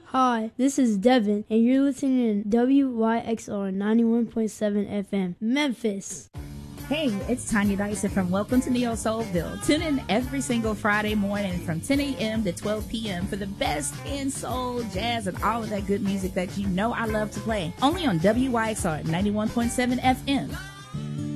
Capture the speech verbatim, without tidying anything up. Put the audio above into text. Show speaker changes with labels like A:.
A: Hi, this is Devin, and you're listening to W Y X R ninety-one point seven F M, Memphis.
B: Hey, it's Tanya Dyson from Welcome to Neo Soulville. Tune in every single Friday morning from ten a.m. to twelve p.m. for the best in soul, jazz, and all of that good music that you know I love to play. Only on W Y X R ninety-one point seven F M.